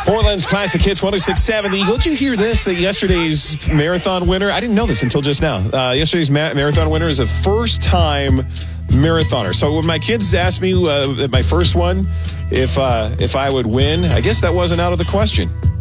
Portland's Classic Hits 106.7. The Eagle. Did you hear this? That yesterday's marathon winner, I didn't know this until just now. Yesterday's marathon winner is a first-time marathoner. So when my kids asked me at my first one if I would win, I guess that wasn't out of the question.